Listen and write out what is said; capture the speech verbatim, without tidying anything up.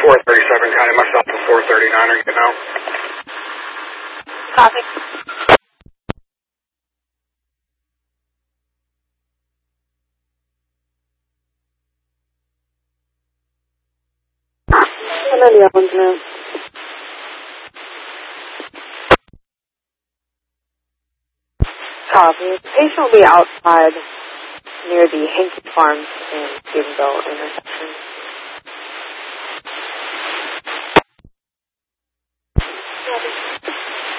four thirty-seven, kind of myself a four thirty-nine er getting out. Copy. Hello, the ambulance. Copy. The patient will be outside near the Hankey Farms in Stephenville intersection.